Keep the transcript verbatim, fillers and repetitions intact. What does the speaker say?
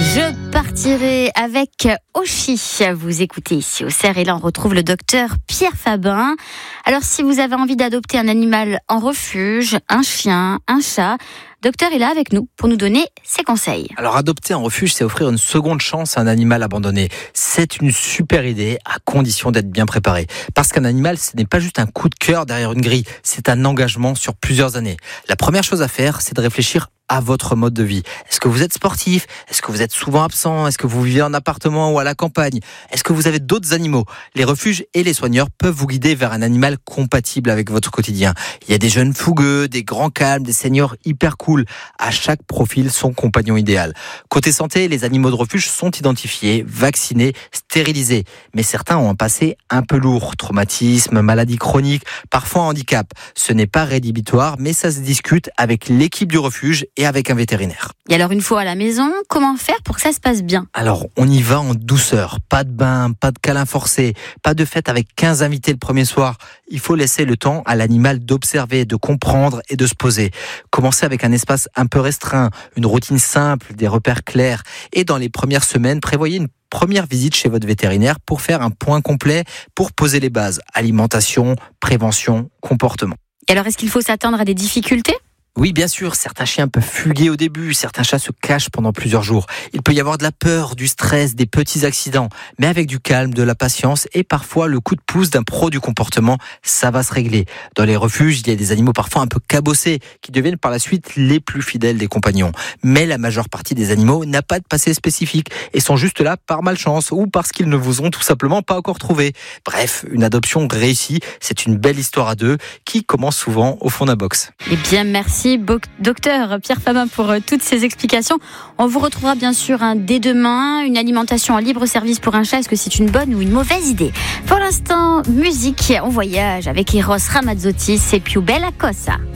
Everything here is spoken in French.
Je partirai avec Oshi. Vous écoutez ici au C E R et là on retrouve le docteur Pierre Fabin. Alors si vous avez envie d'adopter un animal en refuge, un chien, un chat, docteur est là avec nous pour nous donner ses conseils. Alors adopter en refuge, c'est offrir une seconde chance à un animal abandonné. C'est une super idée à condition d'être bien préparé. Parce qu'un animal, ce n'est pas juste un coup de cœur derrière une grille, c'est un engagement sur plusieurs années. La première chose à faire, c'est de réfléchir à votre mode de vie. Est-ce que vous êtes sportif ? Est-ce que vous êtes souvent absent ? Est-ce que vous vivez en appartement ou à la campagne ? Est-ce que vous avez d'autres animaux ? Les refuges et les soigneurs peuvent vous guider vers un animal compatible avec votre quotidien. Il y a des jeunes fougueux, des grands calmes, des seniors hyper cool. À chaque profil, son compagnon idéal. Côté santé, les animaux de refuge sont identifiés, vaccinés, stérilisés. Mais certains ont un passé un peu lourd. Traumatisme, maladie chronique, parfois handicap. Ce n'est pas rédhibitoire, mais ça se discute avec l'équipe du refuge et avec un vétérinaire. Et alors une fois à la maison, comment faire pour que ça se passe bien ? Alors on y va en douceur, pas de bain, pas de câlin forcé, pas de fête avec quinze invités le premier soir. Il faut laisser le temps à l'animal d'observer, de comprendre et de se poser. Commencez avec un espace un peu restreint, une routine simple, des repères clairs. Et dans les premières semaines, prévoyez une première visite chez votre vétérinaire pour faire un point complet, pour poser les bases. Alimentation, prévention, comportement. Et alors est-ce qu'il faut s'attendre à des difficultés ? Oui, bien sûr, certains chiens peuvent fuguer au début, certains chats se cachent pendant plusieurs jours. Il peut y avoir de la peur, du stress, des petits accidents, mais avec du calme, de la patience et parfois le coup de pouce d'un pro du comportement, ça va se régler. Dans les refuges, il y a des animaux parfois un peu cabossés qui deviennent par la suite les plus fidèles des compagnons. Mais la majeure partie des animaux n'a pas de passé spécifique et sont juste là par malchance ou parce qu'ils ne vous ont tout simplement pas encore trouvé. Bref, une adoption réussie, c'est une belle histoire à deux qui commence souvent au fond d'un box. Eh bien, merci. Docteur Pierre Fabin pour toutes ces explications. On vous retrouvera bien sûr hein, dès demain. Une alimentation en libre service pour un chat, est-ce que c'est une bonne ou une mauvaise idée ? Pour l'instant, musique, on voyage avec Eros Ramazzotti, c'est Più Bella Cosa.